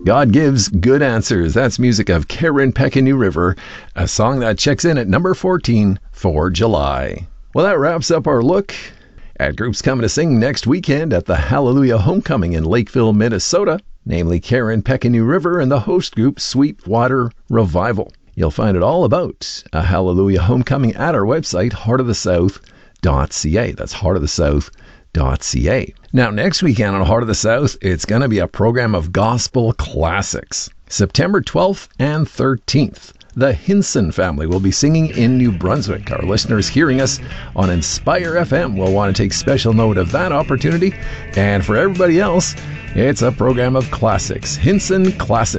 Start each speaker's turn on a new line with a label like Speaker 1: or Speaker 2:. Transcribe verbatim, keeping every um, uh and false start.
Speaker 1: God Gives Good Answers. That's music of Karen Peck in New River, a song that checks in at number fourteen for July. Well, that wraps up our look at groups coming to sing next weekend at the Hallelujah Homecoming in Lakeville, Minnesota, namely Karen Peck in New River and the host group Sweetwater Revival. You'll find it all about a Hallelujah Homecoming at our website, heart of the south dot c a. That's heart of the south dot c a. Now, next weekend on Heart of the South, it's going to be a program of gospel classics. September twelfth and thirteenth, the Hinson family will be singing in New Brunswick. Our listeners hearing us on Inspire F M will want to take special note of that opportunity. And for everybody else, it's a program of classics, Hinson Classics.